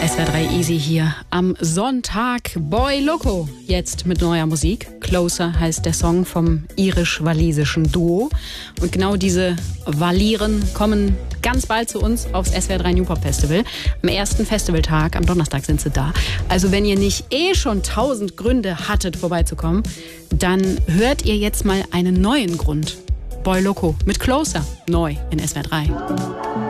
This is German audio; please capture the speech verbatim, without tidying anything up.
S W R drei Easy hier am Sonntag. Boy Loco, jetzt mit neuer Musik. Closer heißt der Song vom irisch-walisischen Duo. Und genau diese Waliren kommen ganz bald zu uns aufs S W R drei New Pop Festival. Am ersten Festivaltag, am Donnerstag sind sie da. Also wenn ihr nicht eh schon tausend Gründe hattet, vorbeizukommen, dann hört ihr jetzt mal einen neuen Grund. Boy Loco mit Closer, neu in S W R drei.